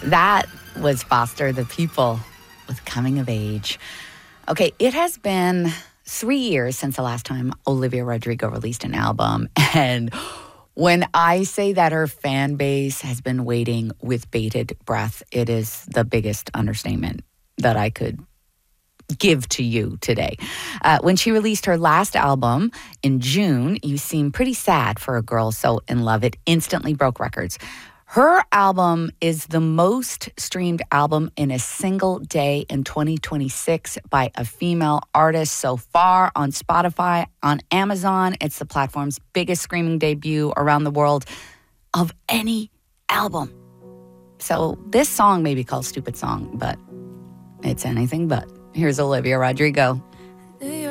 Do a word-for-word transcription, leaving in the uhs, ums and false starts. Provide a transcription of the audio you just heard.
That was Foster the People with Coming of Age. Okay, it has been three years since the last time Olivia Rodrigo released an album. And when I say that her fan base has been waiting with bated breath, it is the biggest understatement that I could give to you today. Uh, when she released her last album in June, You Seem Pretty Sad for a Girl So in Love. It instantly broke records. Her album is the most streamed album in a single day in twenty twenty-six by a female artist so far on Spotify, on Amazon. It's the platform's biggest streaming debut around the world of any album. So this song may be called Stupid Song, but it's anything but. Here's Olivia Rodrigo.